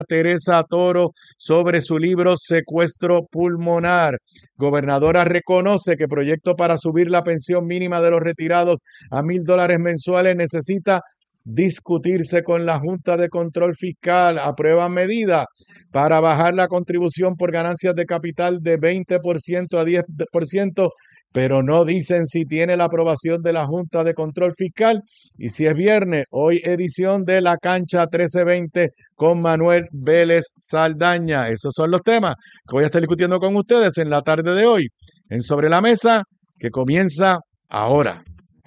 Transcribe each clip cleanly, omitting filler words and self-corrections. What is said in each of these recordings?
Teresa Toro sobre su libro Secuestro Pulmonar. Gobernadora reconoce que proyecto para subir la pensión mínima de los retirados a $1,000 mensuales necesita discutirse con la Junta de Control Fiscal. Aprueba medida para bajar la contribución por ganancias de capital de 20% a 10%, pero no dicen si tiene la aprobación de la Junta de Control Fiscal. Y si es viernes, hoy edición de La Cancha 1320 con Manuel Vélez Saldaña. Esos son los temas que voy a estar discutiendo con ustedes en la tarde de hoy en Sobre la Mesa, que comienza ahora.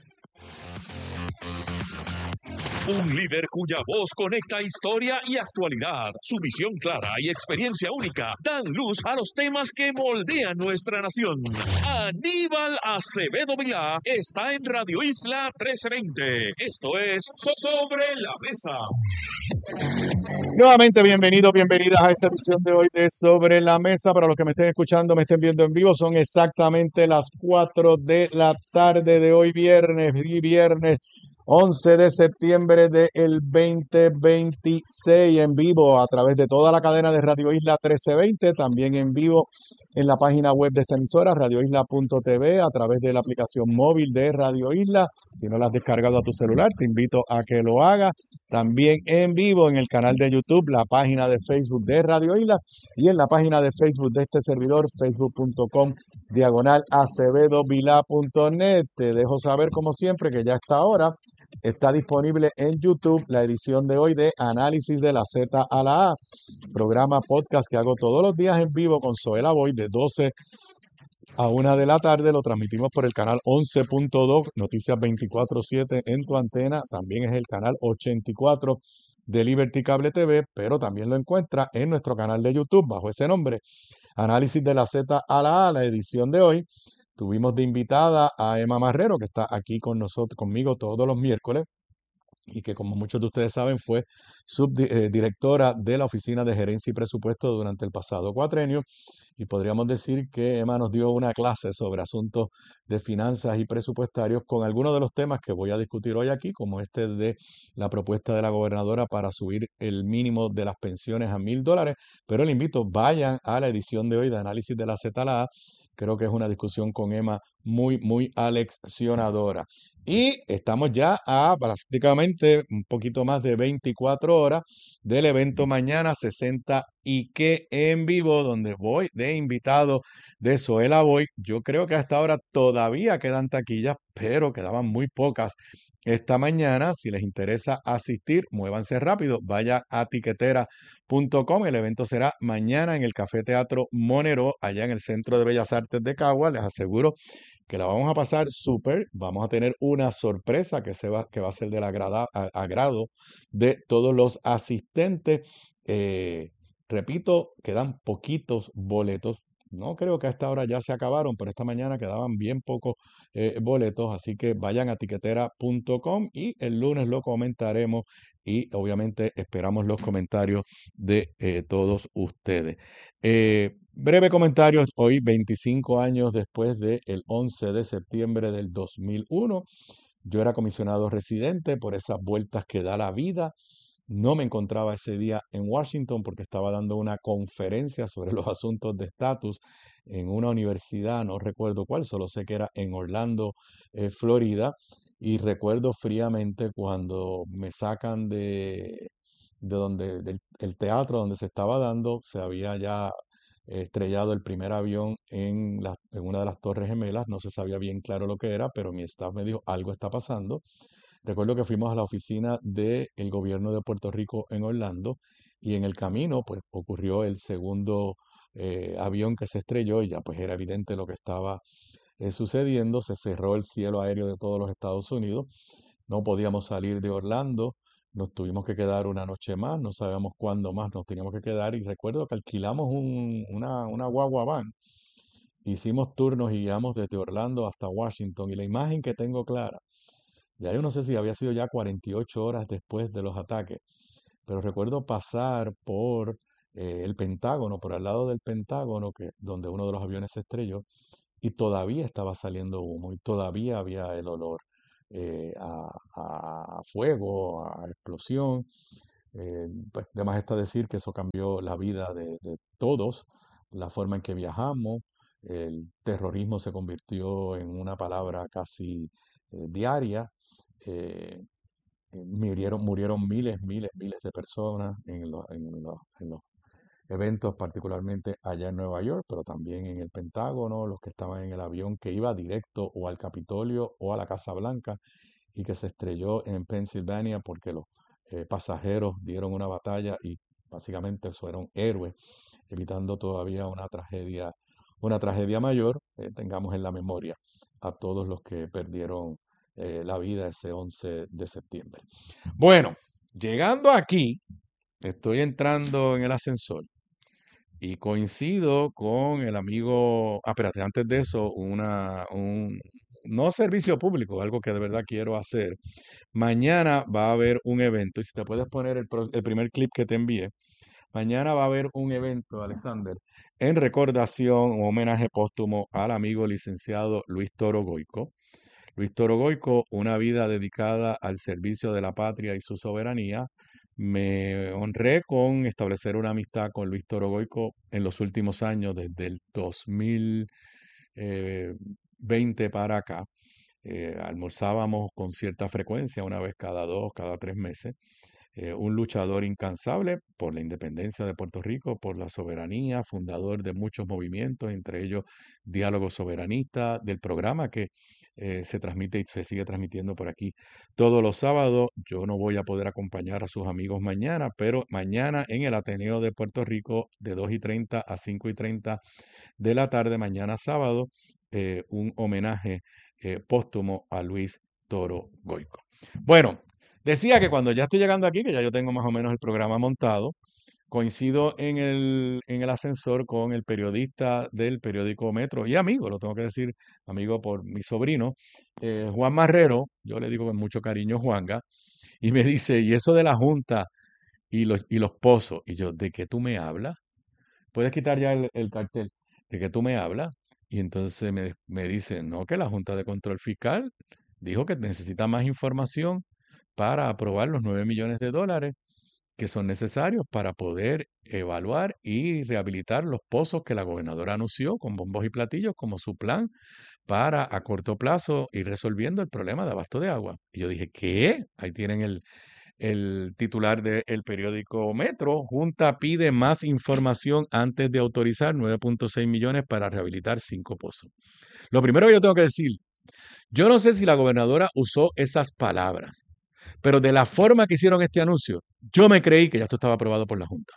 Un líder cuya voz conecta historia y actualidad. Su visión clara y experiencia única dan luz a los temas que moldean nuestra nación. Aníbal Acevedo Vilá está en Radio Isla 1320. Esto es Sobre la Mesa. Nuevamente, bienvenidas a esta edición de hoy de Sobre la Mesa. Para los que me estén escuchando, me estén viendo en vivo, son exactamente las 4 de la tarde de hoy, viernes 11 de septiembre del 2026, en vivo a través de toda la cadena de Radio Isla 1320, también en vivo en la página web de esta emisora, radioisla.tv, a través de la aplicación móvil de Radio Isla. Si no la has descargado a tu celular, te invito a que lo hagas. También en vivo en el canal de YouTube, la página de Facebook de Radio Isla y en la página de Facebook de este servidor, facebook.com/acevedovilá.net. Te dejo saber, como siempre, que ya está ahora. Está disponible en YouTube la edición de hoy de Análisis de la Z a la A, programa podcast que hago todos los días en vivo con Zoela Boy de 12 a 1 de la tarde. Lo transmitimos por el canal 11.2, Noticias 24/7 en tu antena. También es el canal 84 de Liberty Cable TV, pero también lo encuentra en nuestro canal de YouTube bajo ese nombre, Análisis de la Z a la edición de hoy. Tuvimos de invitada a Emma Marrero, que está aquí con nosotros, conmigo todos los miércoles, y que, como muchos de ustedes saben, fue subdirectora de la Oficina de Gerencia y Presupuesto durante el pasado cuatrenio. Y podríamos decir que Emma nos dio una clase sobre asuntos de finanzas y presupuestarios con algunos de los temas que voy a discutir hoy aquí, como este de la propuesta de la gobernadora para subir el mínimo de las pensiones a $1,000. Pero le invito, vayan a la edición de hoy de Análisis de la Z a la A. Creo que es una discusión con Emma muy aleccionadora. Y estamos ya a prácticamente un poquito más de 24 horas del evento mañana 60 y que en vivo, donde voy de invitado de Zoela Boy. Yo creo que hasta ahora todavía quedan taquillas, pero quedaban muy pocas esta mañana. Si les interesa asistir, muévanse rápido, vaya a tiquetera.com. El evento será mañana en el Café Teatro Monero, allá en el Centro de Bellas Artes de Cagua. Les aseguro que la vamos a pasar súper. Vamos a tener una sorpresa que va a ser del agrado de todos los asistentes. Repito, quedan poquitos boletos. No creo que a esta hora ya se acabaron, pero esta mañana quedaban bien pocos boletos, así que vayan a tiquetera.com y el lunes lo comentaremos y obviamente esperamos los comentarios de todos ustedes. Breve comentario, hoy 25 años después del 11 de septiembre del 2001, yo era comisionado residente por esas vueltas que da la vida. No me encontraba ese día en Washington porque estaba dando una conferencia sobre los asuntos de estatus en una universidad, no recuerdo cuál, solo sé que era en Orlando, Florida, y recuerdo fríamente cuando me sacan de donde, del el teatro donde se estaba dando. Se había ya estrellado el primer avión en una de las Torres Gemelas. No se sabía bien claro lo que era, pero mi staff me dijo, algo está pasando. Recuerdo que fuimos a la oficina del gobierno de Puerto Rico en Orlando y en el camino pues ocurrió el segundo avión que se estrelló y ya pues era evidente lo que estaba sucediendo. Se cerró el cielo aéreo de todos los Estados Unidos. No podíamos salir de Orlando. Nos tuvimos que quedar una noche más. No sabíamos cuándo más nos teníamos que quedar. Y recuerdo que alquilamos una guagua van. Hicimos turnos y guiamos desde Orlando hasta Washington. Y la imagen que tengo clara, ya yo no sé si había sido ya 48 horas después de los ataques, pero recuerdo pasar por el Pentágono, por al lado del Pentágono, donde uno de los aviones se estrelló, y todavía estaba saliendo humo y todavía había el olor a fuego, a explosión. Pues, de más está decir que eso cambió la vida de todos, la forma en que viajamos, el terrorismo se convirtió en una palabra casi diaria, eh, murieron miles de personas en los eventos, particularmente allá en Nueva York, pero también en el Pentágono, los que estaban en el avión que iba directo o al Capitolio o a la Casa Blanca y que se estrelló en Pensilvania porque los pasajeros dieron una batalla y básicamente fueron héroes, evitando todavía una tragedia mayor. Tengamos en la memoria a todos los que perdieron la vida ese 11 de septiembre. Bueno, llegando aquí, estoy entrando en el ascensor y coincido con el amigo, espérate, antes de eso, no servicio público, algo que de verdad quiero hacer. Mañana va a haber un evento, y si te puedes poner el primer clip que te envié, mañana va a haber un evento, Alexander, en recordación o homenaje póstumo al amigo licenciado Luis Toro Goico. Luis Toro Goico, una vida dedicada al servicio de la patria y su soberanía. Me honré con establecer una amistad con Luis Toro Goico en los últimos años, desde el 2020 para acá. Almorzábamos con cierta frecuencia, una vez cada 2, cada 3 meses. Un luchador incansable por la independencia de Puerto Rico, por la soberanía, fundador de muchos movimientos, entre ellos Diálogo Soberanista, del programa que se transmite y se sigue transmitiendo por aquí todos los sábados. Yo no voy a poder acompañar a sus amigos mañana, pero mañana en el Ateneo de Puerto Rico, de 2:30 a 5:30 de la tarde, mañana sábado, un homenaje póstumo a Luis Toro Goico. Bueno, decía que cuando ya estoy llegando aquí, que ya yo tengo más o menos el programa montado, coincido en el ascensor con el periodista del periódico Metro y amigo, lo tengo que decir, amigo por mi sobrino, Juan Marrero, yo le digo con mucho cariño Juanga, y me dice, ¿y eso de la Junta y los pozos? Y yo, ¿de qué tú me hablas? Puedes quitar ya el cartel, ¿de qué tú me hablas? Y entonces me dice, no, que la Junta de Control Fiscal dijo que necesita más información para aprobar los 9 millones de dólares que son necesarios para poder evaluar y rehabilitar los pozos que la gobernadora anunció con bombos y platillos como su plan para a corto plazo ir resolviendo el problema de abasto de agua. Y yo dije, ¿qué? Ahí tienen el titular del periódico Metro. Junta pide más información antes de autorizar 9.6 millones para rehabilitar 5 pozos. Lo primero que yo tengo que decir, yo no sé si la gobernadora usó esas palabras, pero de la forma que hicieron este anuncio, yo me creí que ya esto estaba aprobado por la Junta.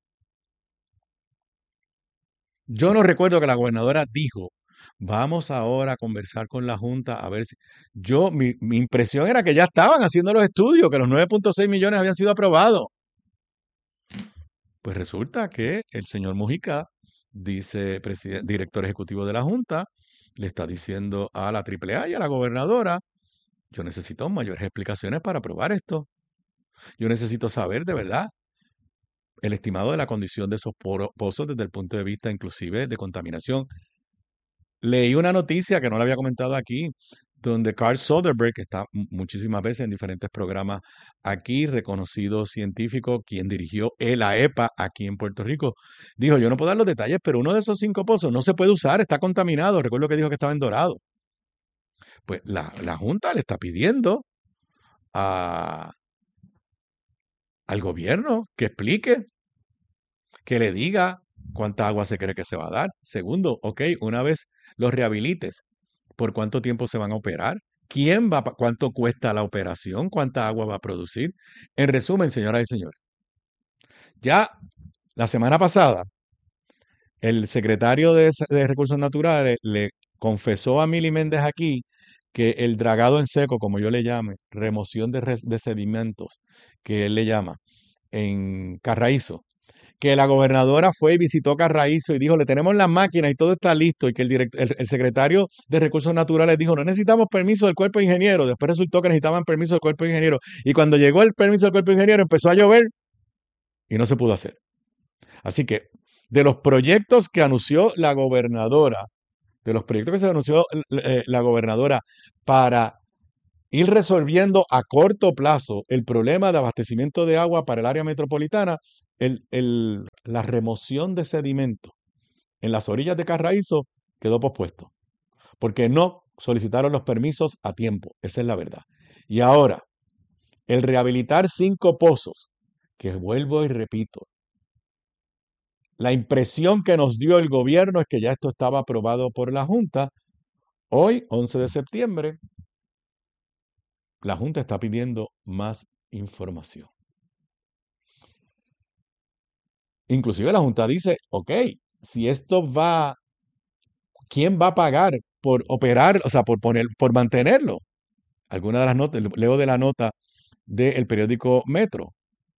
Yo no recuerdo que la gobernadora dijo, vamos ahora a conversar con la Junta a ver si... mi impresión era que ya estaban haciendo los estudios, que los 9.6 millones habían sido aprobados. Pues resulta que el señor Mujica, dice director ejecutivo de la Junta, le está diciendo a la AAA y a la gobernadora, yo necesito mayores explicaciones para aprobar esto. Yo necesito saber de verdad el estimado de la condición de esos pozos desde el punto de vista inclusive de contaminación. Leí una noticia que no la había comentado aquí, donde Carl Soderbergh, que está muchísimas veces en diferentes programas aquí, reconocido científico, quien dirigió la EPA aquí en Puerto Rico, dijo, yo no puedo dar los detalles, pero uno de esos 5 pozos no se puede usar, está contaminado. Recuerdo que dijo que estaba en Dorado. Pues la Junta le está pidiendo a, al gobierno que explique, que le diga cuánta agua se cree que se va a dar. Segundo, ok, una vez los rehabilites, ¿por cuánto tiempo se van a operar? ¿Cuánto cuesta la operación? ¿Cuánta agua va a producir? En resumen, señoras y señores, ya la semana pasada, el secretario de Recursos Naturales le confesó a Mili Méndez aquí que el dragado en seco, como yo le llame, remoción de sedimentos, que él le llama, en Carraízo, que la gobernadora fue y visitó Carraízo y dijo, le tenemos las máquinas y todo está listo, y que el secretario de Recursos Naturales dijo, no necesitamos permiso del cuerpo de ingeniero. Después resultó que necesitaban permiso del cuerpo de ingeniero. Y cuando llegó el permiso del cuerpo de ingeniero empezó a llover y no se pudo hacer. Así que de los proyectos que anunció la gobernadora, de los proyectos que se anunció la gobernadora para ir resolviendo a corto plazo el problema de abastecimiento de agua para el área metropolitana, la remoción de sedimento en las orillas de Carraízo quedó pospuesto, porque no solicitaron los permisos a tiempo, esa es la verdad. Y ahora, el rehabilitar 5 pozos, que vuelvo y repito, la impresión que nos dio el gobierno es que ya esto estaba aprobado por la Junta. Hoy, 11 de septiembre, la Junta está pidiendo más información. Inclusive la Junta dice, ok, si esto va, ¿quién va a pagar por operar, o sea, por mantenerlo? Alguna de las notas, leo de la nota del periódico Metro,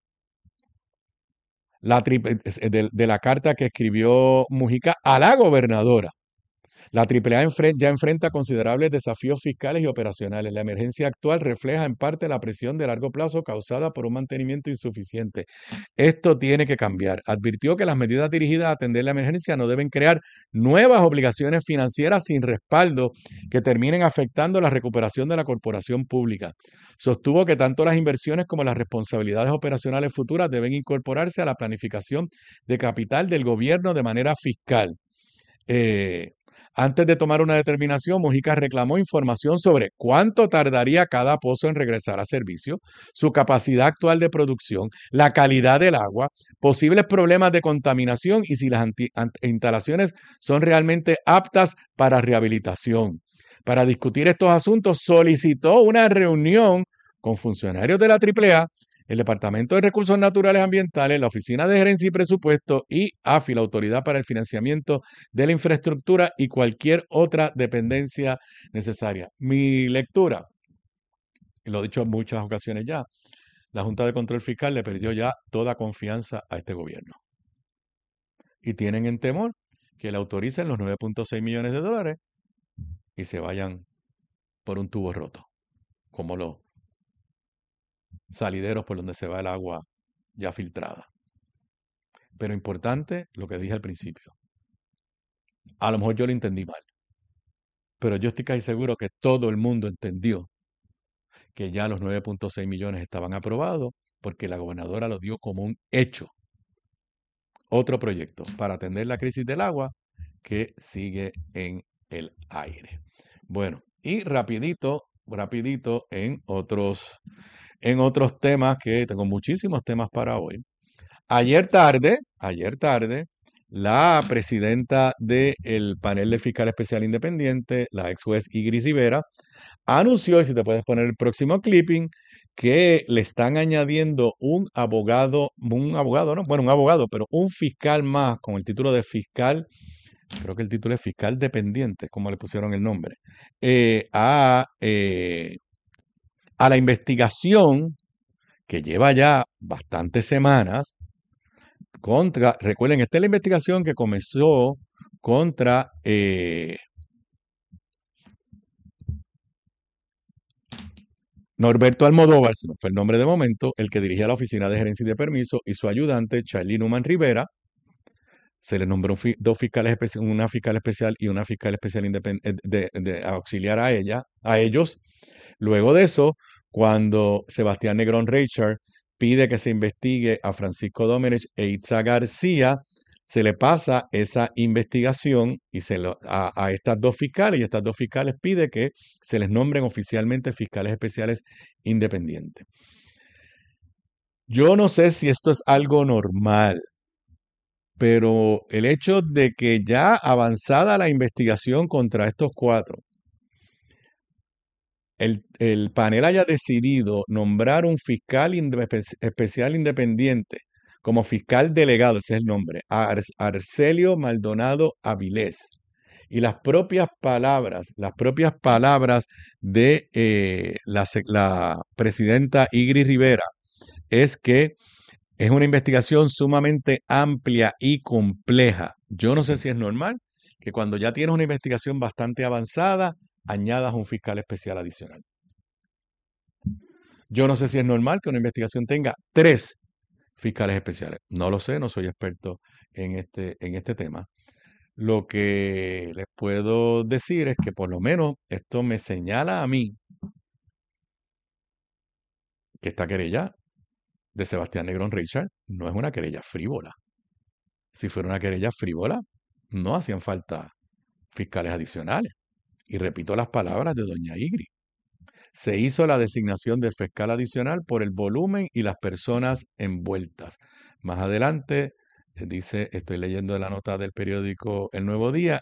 de la carta que escribió Mujica a la gobernadora. La AAA ya enfrenta considerables desafíos fiscales y operacionales. La emergencia actual refleja en parte la presión de largo plazo causada por un mantenimiento insuficiente. Esto tiene que cambiar. Advirtió que las medidas dirigidas a atender la emergencia no deben crear nuevas obligaciones financieras sin respaldo que terminen afectando la recuperación de la corporación pública. Sostuvo que tanto las inversiones como las responsabilidades operacionales futuras deben incorporarse a la planificación de capital del gobierno de manera fiscal. Antes de tomar una determinación, Mujica reclamó información sobre cuánto tardaría cada pozo en regresar a servicio, su capacidad actual de producción, la calidad del agua, posibles problemas de contaminación y si las instalaciones son realmente aptas para rehabilitación. Para discutir estos asuntos, solicitó una reunión con funcionarios de la AAA, el Departamento de Recursos Naturales Ambientales, la Oficina de Gerencia y Presupuesto y AFI, la Autoridad para el Financiamiento de la Infraestructura y cualquier otra dependencia necesaria. Mi lectura, y lo he dicho en muchas ocasiones ya, la Junta de Control Fiscal le perdió ya toda confianza a este gobierno. Y tienen en temor que le autoricen los 9.6 millones de dólares y se vayan por un tubo roto, como los salideros por donde se va el agua ya filtrada. Pero importante lo que dije al principio. A lo mejor yo lo entendí mal, pero yo estoy casi seguro que todo el mundo entendió que ya los 9.6 millones estaban aprobados porque la gobernadora lo dio como un hecho. Otro proyecto para atender la crisis del agua que sigue en el aire. Bueno, y rapidito en otros temas, que tengo muchísimos temas para hoy. Ayer tarde, la presidenta del panel de fiscal especial independiente, la ex juez Igris Rivera, anunció, y si te puedes poner el próximo clipping, que le están añadiendo un abogado, ¿no? Bueno, un abogado, pero un fiscal más con el título de fiscal, creo que el título es fiscal dependiente, como le pusieron el nombre, a la investigación que lleva ya bastantes semanas recuerden, esta es la investigación que comenzó contra Norberto Almodóvar, si no fue el nombre de momento, el que dirigía la Oficina de Gerencia y de Permiso, y su ayudante, Charlie Numan Rivera. Se les nombró dos fiscales especiales, una fiscal especial y una fiscal especial de auxiliar a ellos. Luego de eso, cuando Sebastián Negrón Reichard pide que se investigue a Francisco Domenech e Itza García, se le pasa esa investigación y a estas dos fiscales, y estas dos fiscales pide que se les nombren oficialmente fiscales especiales independientes. Yo no sé si esto es algo normal, pero el hecho de que ya avanzada la investigación contra estos 4, el panel haya decidido nombrar un fiscal especial independiente como fiscal delegado, ese es el nombre, Arcelio Maldonado Avilés. Y las propias palabras de la presidenta Igris Rivera es que es una investigación sumamente amplia y compleja. Yo no sé si es normal que cuando ya tienes una investigación bastante avanzada, añadas un fiscal especial adicional. Yo no sé si es normal que una investigación tenga 3 fiscales especiales. No lo sé, no soy experto en este tema. Lo que les puedo decir es que por lo menos esto me señala a mí que esta querella de Sebastián Negrón Richard no es una querella frívola. Si fuera una querella frívola, no hacían falta fiscales adicionales. Y repito las palabras de doña Igri. Se hizo la designación del fiscal adicional por el volumen y las personas envueltas. Más adelante, dice, estoy leyendo la nota del periódico El Nuevo Día,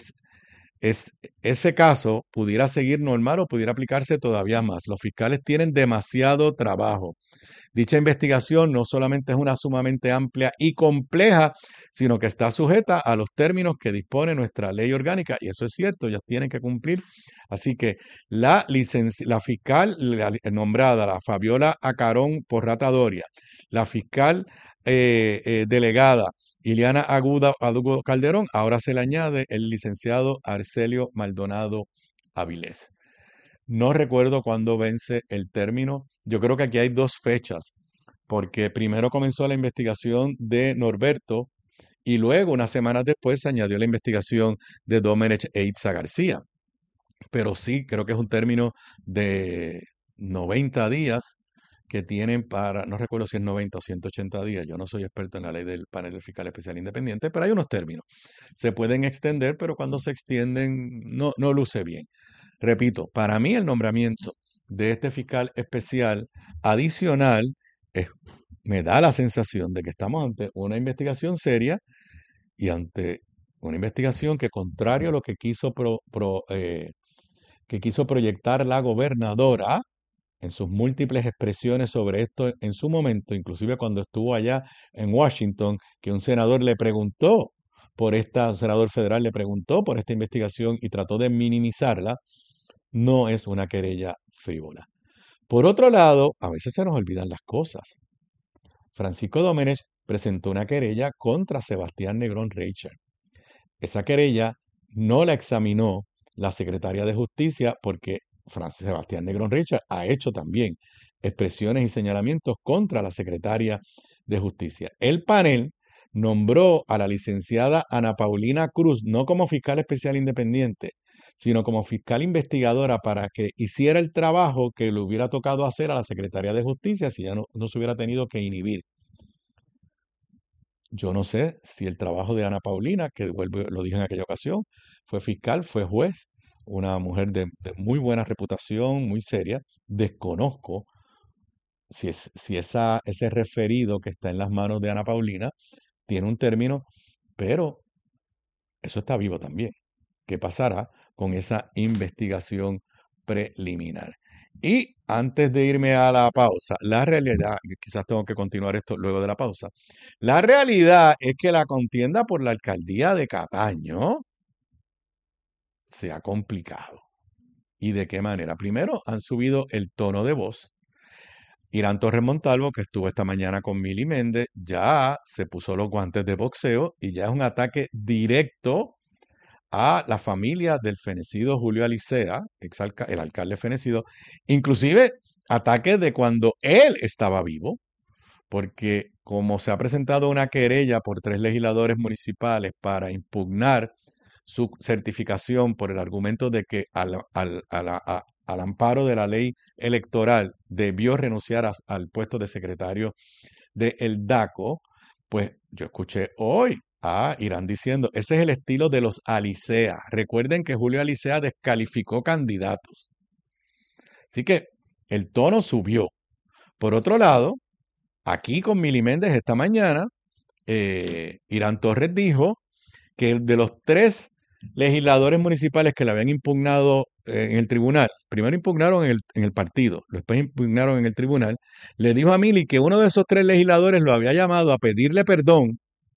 ese caso pudiera seguir normal o pudiera aplicarse todavía más. Los fiscales tienen demasiado trabajo. Dicha investigación no solamente es una sumamente amplia y compleja, sino que está sujeta a los términos que dispone nuestra ley orgánica, y eso es cierto, ellas tienen que cumplir. Así que la fiscal nombrada, la Fabiola Acarón Porrata Doria, la fiscal delegada Iliana Agudo Calderón, ahora se le añade el licenciado Arcelio Maldonado Avilés. No recuerdo cuándo vence el término. Yo creo que aquí hay dos fechas, porque primero comenzó la investigación de Norberto y luego, unas semanas después, se añadió la investigación de Domenech e Itza García. Pero sí, creo que es un término de 90 días que tienen para, no recuerdo si es 90 o 180 días, yo no soy experto en la ley del panel del fiscal especial independiente, pero hay unos términos. Se pueden extender, pero cuando se extienden no luce bien. Repito, para mí el nombramiento de este fiscal especial adicional me da la sensación de que estamos ante una investigación seria y ante una investigación que, contrario a lo que quiso proyectar la gobernadora en sus múltiples expresiones sobre esto en su momento, inclusive cuando estuvo allá en Washington, que un senador un senador federal le preguntó por esta investigación y trató de minimizarla, no es una querella frívola. Por otro lado, a veces se nos olvidan las cosas. Francisco Domenech presentó una querella contra Sebastián Negrón Richard. Esa querella no la examinó la secretaria de Justicia porque Sebastián Negrón Richard ha hecho también expresiones y señalamientos contra la secretaria de Justicia. El panel nombró a la licenciada Ana Paulina Cruz no como fiscal especial independiente, sino como fiscal investigadora para que hiciera el trabajo que le hubiera tocado hacer a la secretaria de Justicia si ya no se hubiera tenido que inhibir. Yo no sé si el trabajo de Ana Paulina, que lo dije en aquella ocasión, fue fiscal, fue juez, una mujer de muy buena reputación, muy seria. Desconozco si ese referido que está en las manos de Ana Paulina tiene un término, pero eso está vivo también. ¿Qué pasará con esa investigación preliminar? Y antes de irme a la pausa, la realidad, quizás tengo que continuar esto luego de la pausa, la realidad es que la contienda por la alcaldía de Cataño se ha complicado. ¿Y de qué manera? Primero, han subido el tono de voz. Irán Torres Montalvo, que estuvo esta mañana con Mili Méndez, ya se puso los guantes de boxeo y ya es un ataque directo a la familia del fenecido Julio Alicea, el alcalde fenecido, inclusive ataques de cuando él estaba vivo, porque como se ha presentado una querella por 3 legisladores municipales para impugnar su certificación por el argumento de que al amparo de la ley electoral debió renunciar al puesto de secretario del DACO, pues yo escuché hoy a Irán diciendo, ese es el estilo de los Alicea. Recuerden que Julio Alicea descalificó candidatos. Así que el tono subió. Por otro lado, aquí con Mili Méndez esta mañana, Irán Torres dijo que de los 3 legisladores municipales que le habían impugnado en el tribunal, primero impugnaron en el partido, después impugnaron en el tribunal, le dijo a Mili que uno de esos 3 legisladores lo había llamado a pedirle perdón,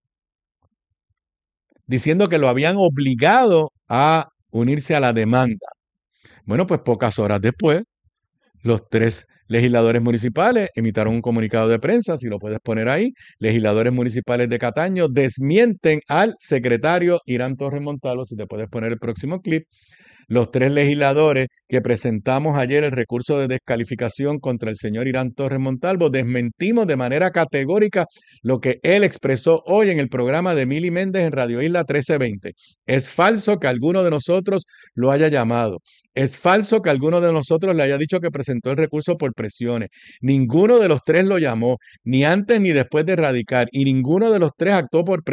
diciendo que lo habían obligado a unirse a la demanda. Bueno, pues pocas horas después, los 3 legisladores municipales emitaron un comunicado de prensa, si lo puedes poner ahí. Legisladores municipales de Cataño desmienten al secretario Irán Torres Montalvo, si te puedes poner el próximo clip, los tres legisladores que presentamos ayer el recurso de descalificación contra el señor Irán Torres Montalvo, desmentimos de manera categórica lo que él expresó hoy en el programa de Mili Méndez en Radio Isla 1320. Es falso que alguno de nosotros lo haya llamado. Es falso que alguno de nosotros le haya dicho que presentó el recurso por presiones. Ninguno de los tres lo llamó, ni antes ni después de radicar, y ninguno de los tres actuó por